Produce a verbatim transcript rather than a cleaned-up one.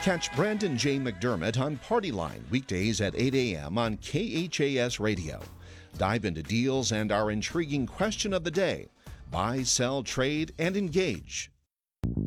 Catch Brandon J. McDermott on Party Line weekdays at eight a.m. on K H A S Radio. Dive into deals and our intriguing question of the day. Buy, sell, trade, and engage.